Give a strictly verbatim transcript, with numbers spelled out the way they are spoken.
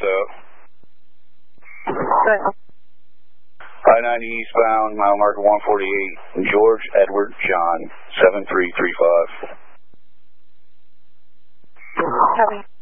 up? Good. I ninety eastbound, mile marker one forty-eight, George Edward John, seven three three five. Copy.